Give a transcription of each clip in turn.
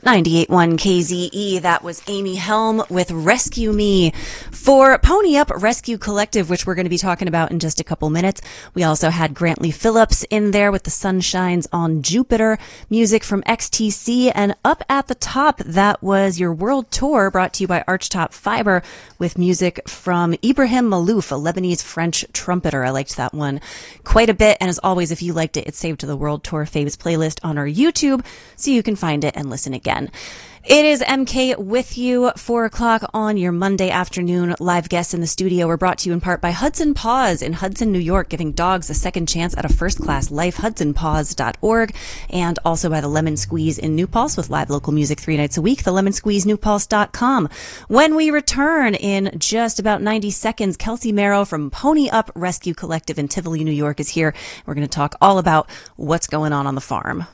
98.1 KZE, that was Amy Helm with Rescue Me. For Pony Up Rescue Collective, which we're going to be talking about in just a couple minutes, we also had Grantley Phillips in there with The Sun Shines on Jupiter, music from XTC, and up at the top, that was your world tour brought to you by Archtop Fiber with music from Ibrahim Malouf, a Lebanese French trumpeter. I liked that one quite a bit, and as always, if you liked it, it's saved to the World Tour Faves playlist on our YouTube, so you can find it and listen again. It is MK with you, 4 o'clock on your Monday afternoon. Live guests in the studio were brought to you in part by Hudson Paws in Hudson, New York, giving dogs a second chance at a first-class life, hudsonpaws.org, and also by the Lemon Squeeze in New Paltz with live local music 3 nights a week, thelemonSqueezeNewPaltz.com. When we return in just about 90 seconds, Kelsey Merrow from Pony Up Rescue Collective in Tivoli, New York is here. We're going to talk all about what's going on the farm.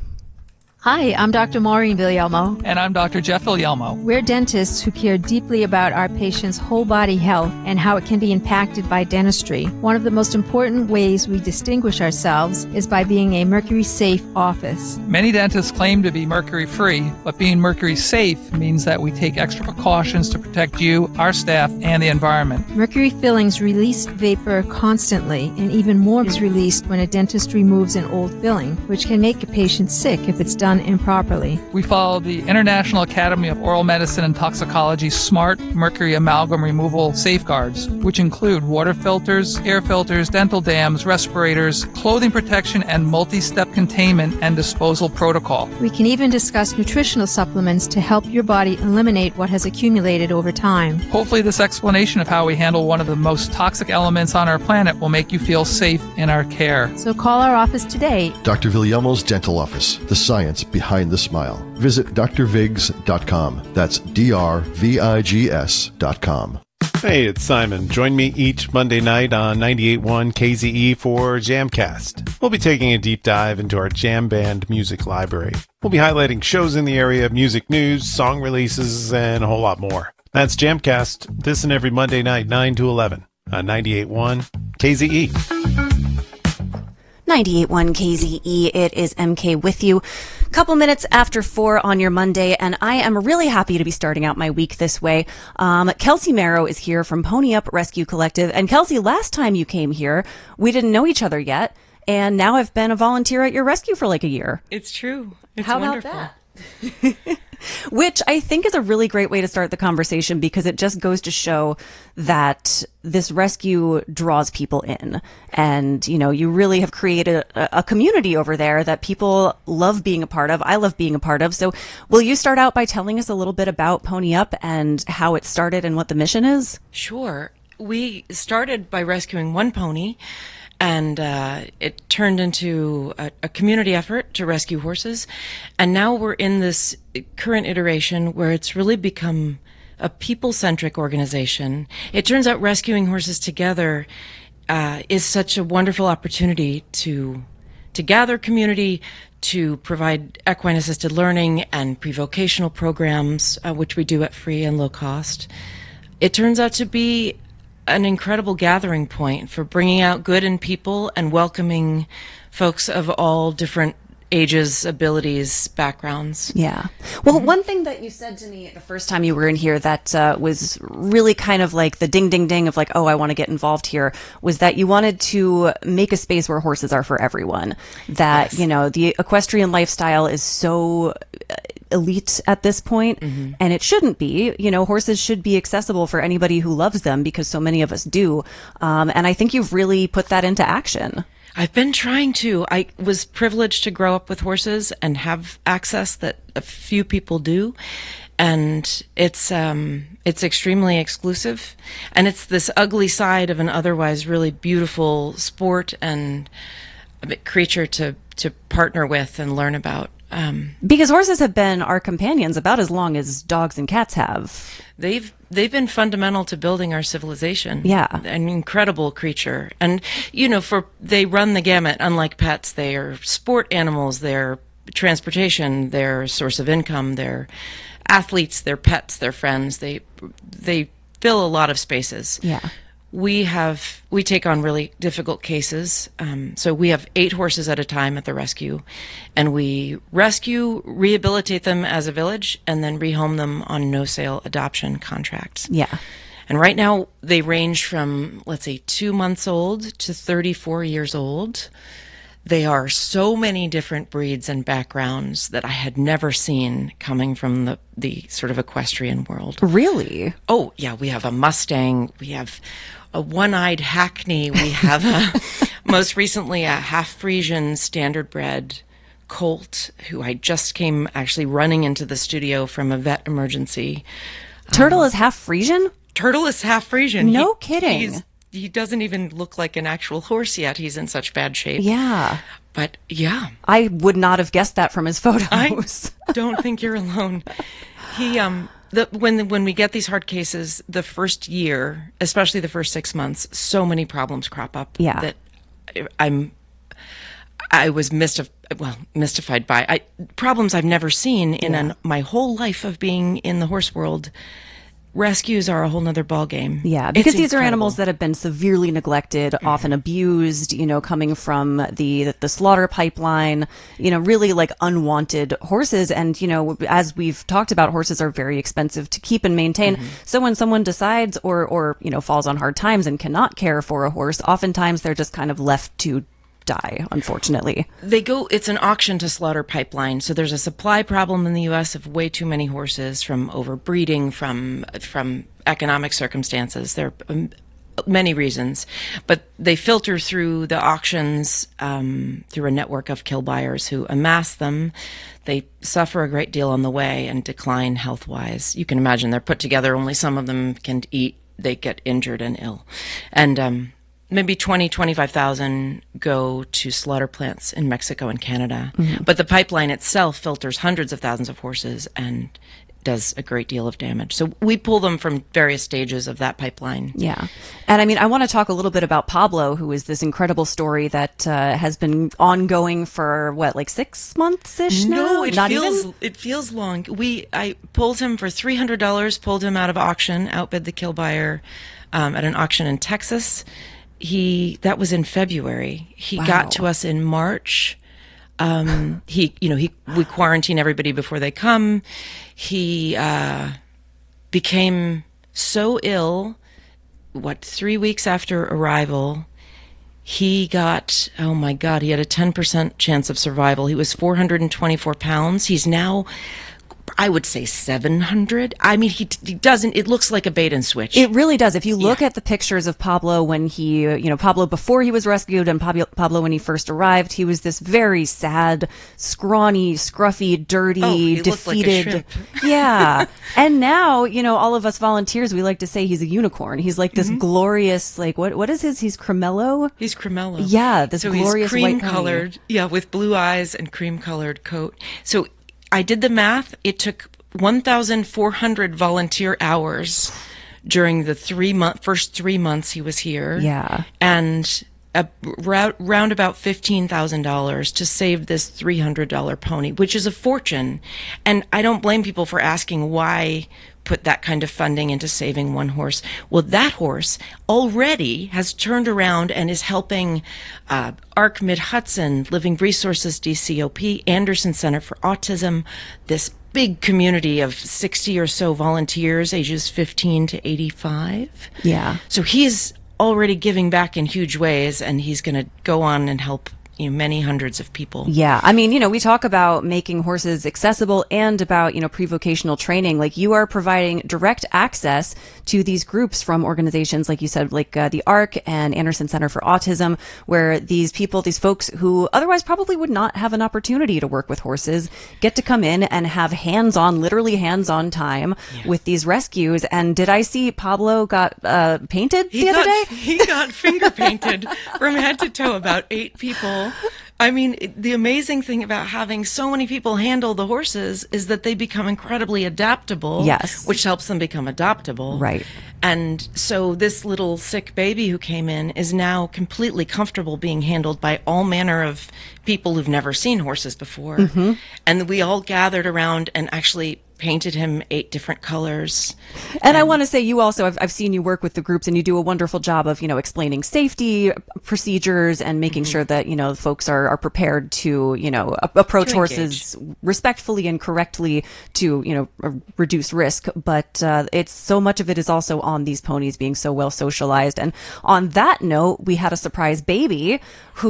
Hi, I'm Dr. Maureen Villalmo. And I'm Dr. Jeff Villalmo. We're dentists who care deeply about our patients' whole body health and how it can be impacted by dentistry. One of the most important ways we distinguish ourselves is by being a mercury-safe office. Many dentists claim to be mercury-free, but being mercury-safe means that we take extra precautions to protect you, our staff, and the environment. Mercury fillings release vapor constantly, and even more is released when a dentist removes an old filling, which can make a patient sick if it's done improperly. We follow the International Academy of Oral Medicine and Toxicology's SMART mercury amalgam removal safeguards, which include water filters, air filters, dental dams, respirators, clothing protection, and multi-step containment and disposal protocol. We can even discuss nutritional supplements to help your body eliminate what has accumulated over time. Hopefully this explanation of how we handle one of the most toxic elements on our planet will make you feel safe in our care. So call our office today. Dr. Villalmo's Dental Office, the science behind the smile. Visit drvigs.com. That's drvigs.com. Hey, it's Simon. Join me each Monday night on 98.1 KZE for Jamcast. We'll be taking a deep dive into our jam band music library. We'll be highlighting shows in the area, music news, song releases, and a whole lot more. That's Jamcast, this and every Monday night, 9 to 11 on 98.1 KZE. 98.1 KZE, it is MK with you. Couple minutes after 4 on your Monday, and I am really happy to be starting out my week this way. Kelsey Merrow is here from Pony Up Rescue Collective. And Kelsey, last time you came here, we didn't know each other yet, and now I've been a volunteer at your rescue for like a year. It's true. It's How wonderful. about that? Which I think is a really great way to start the conversation, because it just goes to show that this rescue draws people in. And, you know, you really have created a community over there that people love being a part of. I love being a part of. So will you start out by telling us a little bit about Pony Up and how it started and what the mission is? Sure. We started by rescuing one pony, and it turned into a community effort to rescue horses. And now we're in this current iteration where it's really become a people-centric organization. It turns out rescuing horses together is such a wonderful opportunity to gather community, to provide equine-assisted learning and pre-vocational programs, which we do at free and low cost. It turns out to be an incredible gathering point for bringing out good in people and welcoming folks of all different ages, abilities, backgrounds. Yeah. Well, one thing that you said to me the first time you were in here that was really kind of like the ding, ding, ding of like, oh, I want to get involved here, was that you wanted to make a space where horses are for everyone. That, yes, you know, the equestrian lifestyle is so elite at this point, and it shouldn't be. You know, horses should be accessible for anybody who loves them, because so many of us do. And I think you've really put that into action. I've been trying to. I was privileged to grow up with horses and have access that a few people do. And it's extremely exclusive. And it's this ugly side of an otherwise really beautiful sport and creature to partner with and learn about. Because horses have been our companions about as long as dogs and cats have. They've been fundamental to building our civilization. Yeah. An incredible creature. And, you know, they run the gamut. Unlike pets, they are sport animals, they're transportation, they're source of income, they're athletes, they're pets, they're friends. They fill a lot of spaces. Yeah. we take on really difficult cases. So we have 8 horses at a time at the rescue, and we rescue, rehabilitate them as a village, and then rehome them on no-sale adoption contracts. Yeah. And right now they range from, let's say, 2 months old to 34 years old. They are so many different breeds and backgrounds that I had never seen coming from the sort of equestrian world. Really? Oh, yeah. We have a Mustang. We have a one-eyed Hackney. We have most recently a half Frisian standard-bred colt who I just came actually running into the studio from a vet emergency. Turtle is half Frisian? Turtle is half Frisian. No kidding. He doesn't even look like an actual horse yet. He's in such bad shape. Yeah. But yeah. I would not have guessed that from his photos. I don't think you're alone. He when we get these hard cases, the first year, especially the first 6 months, so many problems crop up. Yeah. That I was mystified by problems I've never seen in my whole life of being in the horse world. Rescues are a whole nother ballgame. Yeah, because these incredible. are animals that have been severely neglected, often abused, coming from the slaughter pipeline, really like unwanted horses. And, as we've talked about, horses are very expensive to keep and maintain. Mm-hmm. So when someone decides or falls on hard times and cannot care for a horse, oftentimes they're just kind of left to die, unfortunately. It's an auction to slaughter pipeline. So there's a supply problem in the U.S. of way too many horses from overbreeding, from economic circumstances. There are many reasons, but they filter through the auctions through a network of kill buyers who amass them. They suffer a great deal on the way and decline health-wise. You can imagine they're put together. Only some of them can eat. They get injured and ill. And maybe 25,000 go to slaughter plants in Mexico and Canada. Mm-hmm. But the pipeline itself filters hundreds of thousands of horses and does a great deal of damage. So we pull them from various stages of that pipeline. Yeah. And I want to talk a little bit about Pablo, who is this incredible story that has been ongoing for 6 months-ish now? No, it feels long. I pulled him for $300, pulled him out of auction, outbid the kill buyer at an auction in Texas. That was in February. He got to us in March. We quarantine everybody before they come. He became so ill, 3 weeks after arrival, he got, oh my God, he had a 10% chance of survival. He was 424 pounds. He's now, I would say 700. He doesn't, it looks like a bait and switch. It really does. If you look at the pictures of Pablo when he, Pablo before he was rescued and Pablo when he first arrived, he was this very sad, scrawny, scruffy, dirty, he defeated. Looked like a shrimp. Yeah. And now, all of us volunteers, we like to say he's a unicorn. He's like this glorious, what is his? He's cremello? He's cremello. Yeah. This glorious he's white cream-colored. Yeah, with blue eyes and cream-colored coat. So I did the math. It took 1,400 volunteer hours during the first 3 months he was here. Yeah. And round about $15,000 to save this $300 pony, which is a fortune. And I don't blame people for asking why put that kind of funding into saving one horse. Well, that horse already has turned around and is helping ARC Mid-Hudson, Living Resources DCOP, Anderson Center for Autism, this big community of 60 or so volunteers, ages 15 to 85. Yeah. So he's already giving back in huge ways, and he's going to go on and help many hundreds of people. Yeah. We talk about making horses accessible and about, pre-vocational training. Like, you are providing direct access to these groups from organizations, like you said, like the ARC and Anderson Center for Autism, where these folks who otherwise probably would not have an opportunity to work with horses get to come in and have literally hands-on time with these rescues. And did I see Pablo got painted the other day? He got finger painted from head to toe, about 8 people. The amazing thing about having so many people handle the horses is that they become incredibly adaptable. Yes. Which helps them become adoptable. Right. And so this little sick baby who came in is now completely comfortable being handled by all manner of people who've never seen horses before. Mm-hmm. And we all gathered around and actually painted him 8 different colors. And I want to say you also, I've seen you work with the groups and you do a wonderful job of, explaining safety procedures and making sure that, folks are prepared to, approach To horses respectfully and correctly to, reduce risk. But it's so much of it is also on these ponies being so well socialized. And on that note, we had a surprise baby who